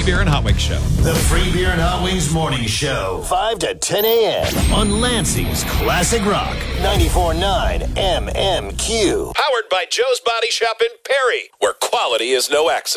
Beer and Hot Wings Show. The Free Beer and Hot Wings Morning Show. 5 to 10 a.m. on Lansing's Classic Rock. 94.9 MMQ. Powered by Joe's Body Shop in Perry, where quality is no accident.